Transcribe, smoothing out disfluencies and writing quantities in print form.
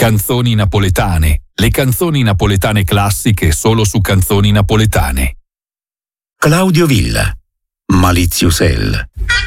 Canzoni napoletane. Le canzoni napoletane classiche solo su Canzoni Napoletane. Claudio Villa, Maliziusel.